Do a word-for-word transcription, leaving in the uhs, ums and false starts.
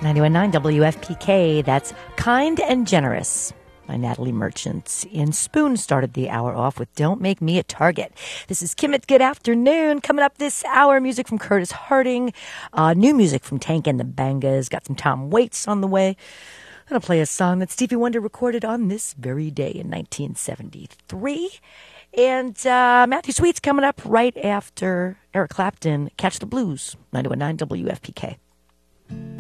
ninety-one point nine W F P K. That's Kind and Generous by Natalie Merchant. And Spoon started the hour off with Don't Make Me a Target. This is Kim at Good Afternoon. Coming up this hour, music from Curtis Harding, uh, new music from Tank and the Bangas. Got some Tom Waits on the way. I'm going to play a song that Stevie Wonder recorded on this very day in nineteen seventy-three. And uh, Matthew Sweet's coming up right after Eric Clapton. Catch the Blues, ninety-one point nine W F P K.